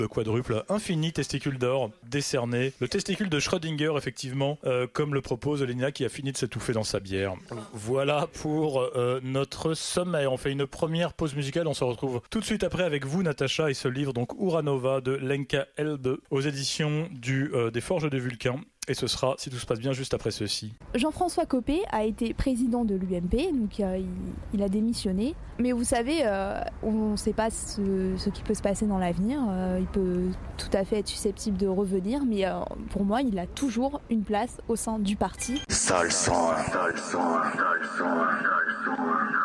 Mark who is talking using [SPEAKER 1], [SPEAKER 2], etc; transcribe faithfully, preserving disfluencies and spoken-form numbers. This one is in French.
[SPEAKER 1] Le quadruple infini testicule d'or décerné. Le testicule de Schrödinger, effectivement, euh, comme le propose Léna qui a fini de s'étouffer dans sa bière. Voilà pour euh, notre sommaire. On fait une première pause musicale. On se retrouve tout de suite après avec vous, Natacha, et ce livre, donc Uranova de Lenka Elbe, aux éditions du, euh, des Forges de Vulcain. Et ce sera, si tout se passe bien, juste après ceci.
[SPEAKER 2] Jean-François Copé a été président de l'U M P, donc euh, il, il a démissionné. Mais vous savez, euh, on ne sait pas ce, ce qui peut se passer dans l'avenir. Euh, il peut tout à fait être susceptible de revenir, mais euh, pour moi, il a toujours une place au sein du parti.
[SPEAKER 3] Sale sang, sale sang, sale sang, sale sang.